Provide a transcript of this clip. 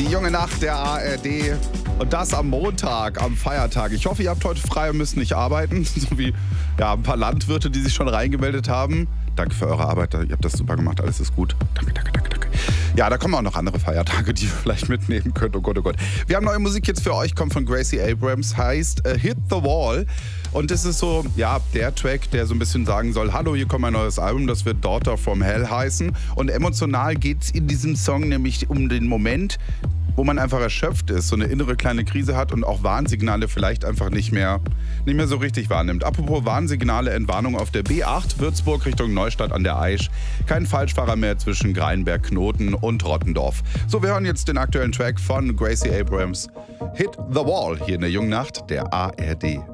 Die junge Nacht der ARD und das am Montag, am Feiertag. Ich hoffe, ihr habt heute frei und müsst nicht arbeiten, so wie ein paar Landwirte, die sich schon reingemeldet haben. Danke für eure Arbeit, ihr habt das super gemacht, alles ist gut. Danke. Ja, da kommen auch noch andere Feiertage, die ihr vielleicht mitnehmen könnt. Oh Gott, oh Gott. Wir haben neue Musik jetzt für euch, kommt von Gracie Abrams, heißt Hit the Wall. Und das ist so, der Track, der so ein bisschen sagen soll, hallo, hier kommt mein neues Album, das wird Daughter from Hell heißen. Und emotional geht es in diesem Song nämlich um den Moment, wo man einfach erschöpft ist, so eine innere kleine Krise hat und auch Warnsignale vielleicht einfach nicht mehr so richtig wahrnimmt. Apropos Warnsignale, Entwarnung auf der B8 Würzburg Richtung Neustadt an der Aisch. Kein Falschfahrer mehr zwischen Greinberg, Knoten und Rottendorf. So, wir hören jetzt den aktuellen Track von Gracie Abrams, Hit the Wall, hier in der jungen Nacht der ARD.